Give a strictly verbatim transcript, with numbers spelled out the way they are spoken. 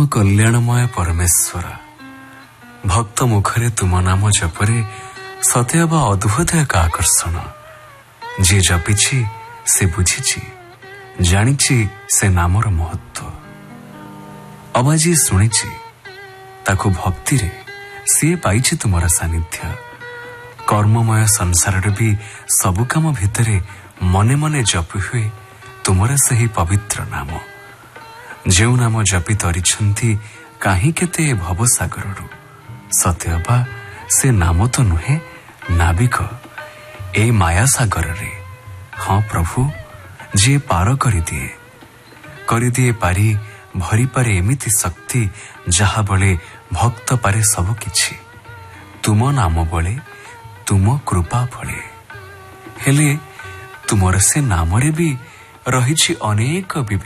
परम कल्याणमय परमेश्वर भक्त मुखरे तुम नाम जपरे सतेअब अद्भुत एक आकर्षण जे जपिछि से बुझिछि जानिछि से नामर महत्व अबा जी शुणिछि ताकु भक्ति रे सी पाइछि तुमर सानिध्य कर्ममय संसार भी सबु काम भितरे मने मने जपि हुए तुमर सही पवित्र नाम जेउ नाम जपि तरिछंती काहे केते भवसागररु सत्यबा से नाम तो नुहे नाविक ए माया सागर रे हाँ प्रभु जे पार करि दिए करि दिए पारी भरी पारे एमिति शक्ति जहा बळे भक्त पारे सब किछि तुम नाम बळे तुम कृपा बळे हेले तुमर से नामरे भी रहिछि अनेक